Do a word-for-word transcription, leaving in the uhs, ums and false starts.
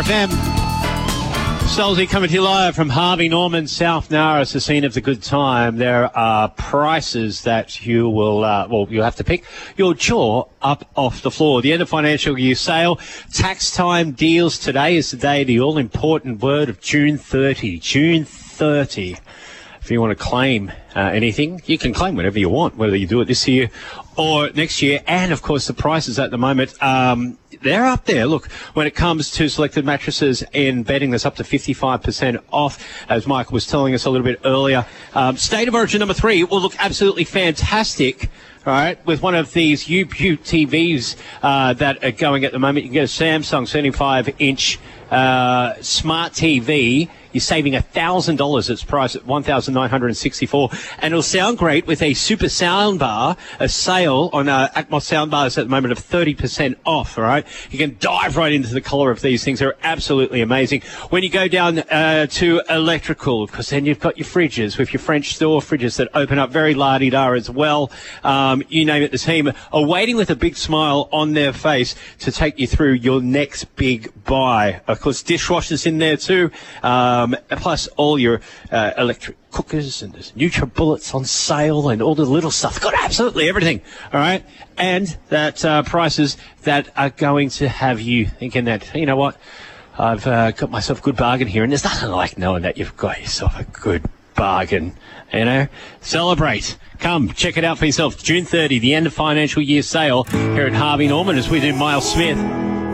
F M. Stolzy coming to you live from Harvey Norman, South Narra, the scene of the good time. There are prices that you will, uh, well, you'll have to pick your jaw up off the floor. The end of financial year sale. Tax time deals. Today is the day, the all-important word of June thirtieth. June thirtieth. If you want to claim uh, anything, you can claim whatever you want, whether you do it this year or next year. And, of course, the prices at the moment, um, they're up there. Look, when it comes to selected mattresses and bedding, there's up to fifty-five percent off, as Michael was telling us a little bit earlier. Um, State of Origin number three will look absolutely fantastic. All right, with one of these U P U T Vs uh, that are going at the moment. You can get a Samsung seventy-five inch uh, smart T V. You're saving one thousand dollars. It's priced at one thousand nine hundred sixty-four dollars. And it'll sound great with a super soundbar, a sale on uh, Atmos soundbars at the moment of thirty percent off, all right? You can dive right into the colour of these things. They're absolutely amazing. When you go down uh, to electrical, because then you've got your fridges with your French store fridges that open up very la-di-da as well. Um, you name it, the team are waiting with a big smile on their face to take you through your next big buy. Of course, dishwashers in there too. Um, Um, plus all your uh, electric cookers, and there's NutriBullets on sale and all the little stuff. Got absolutely everything, all right? And that uh, prices that are going to have you thinking that, you know what, I've uh, got myself a good bargain here, and there's nothing like knowing that you've got yourself a good bargain, you know? Celebrate. Come, check it out for yourself. June thirtieth, the end of financial year sale here at Harvey Norman as we do Miles Smith.